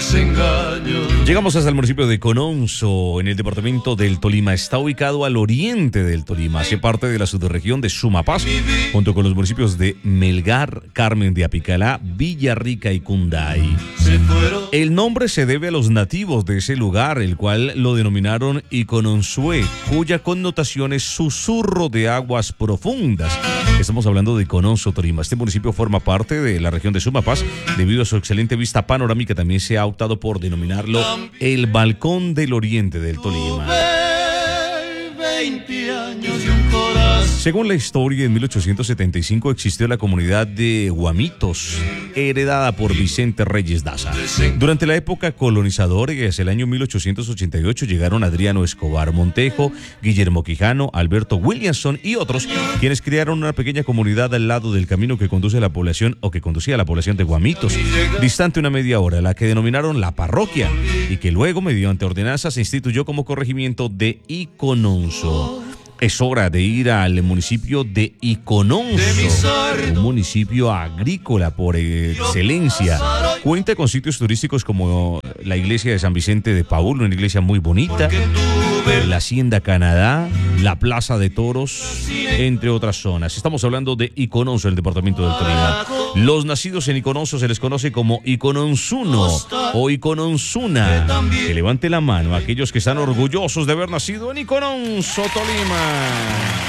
Llegamos hasta el municipio de Cononzo, en el departamento del Tolima. Está ubicado al oriente del Tolima. Hace parte de la subregión de Sumapaz, junto con los municipios de Melgar, Carmen de Apicalá, Villarrica y Cunday. El nombre se debe a los nativos de ese lugar, el cual lo denominaron Icononzué, cuya connotación es susurro de aguas profundas. Estamos hablando de Cononzo, Tolima. Este municipio forma parte de la región de Sumapaz debido a su excelente vista panorámica. También se ha optado por denominarlo el Balcón del Oriente del Tolima. 20 años y un corazón. Según la historia, en 1875 existió la comunidad de Guamitos, heredada por Vicente Reyes Daza. Durante la época colonizadora, y hacia el año 1888, llegaron Adriano Escobar Montejo, Guillermo Quijano, Alberto Williamson y otros, quienes crearon una pequeña comunidad al lado del camino que conduce a la población o que conducía a la población de Guamitos, distante una media hora, la que denominaron la parroquia y que luego, mediante ordenanza, se instituyó como corregimiento de Icononzo. Es hora de ir al municipio de Icononzo, un municipio agrícola por excelencia. Cuenta con sitios turísticos como la iglesia de San Vicente de Paúl, una iglesia muy bonita, la Hacienda Canadá, la Plaza de Toros, entre otras zonas. Estamos hablando de Icononzo, el departamento del Tolima. Los nacidos en Icononzo se les conoce como Icononzuno o Icononzuna. Que levante la mano a aquellos que están orgullosos de haber nacido en Icononzo, Tolima.